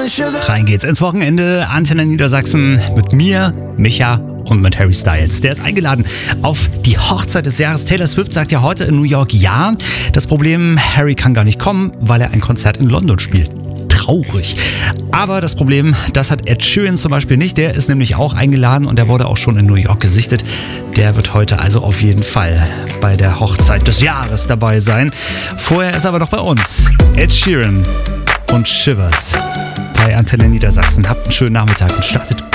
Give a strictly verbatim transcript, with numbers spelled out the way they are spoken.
Rein geht's ins Wochenende. Antenne Niedersachsen mit mir, Micha und mit Harry Styles. Der ist eingeladen auf die Hochzeit des Jahres. Taylor Swift sagt ja heute in New York ja. Das Problem, Harry kann gar nicht kommen, weil er ein Konzert in London spielt. Traurig. Aber das Problem, das hat Ed Sheeran zum Beispiel nicht. Der ist nämlich auch eingeladen und der wurde auch schon in New York gesichtet. Der wird heute also auf jeden Fall bei der Hochzeit des Jahres dabei sein. Vorher ist aber noch bei uns Ed Sheeran und Shivers bei Antenne Niedersachsen. Habt einen schönen Nachmittag und startet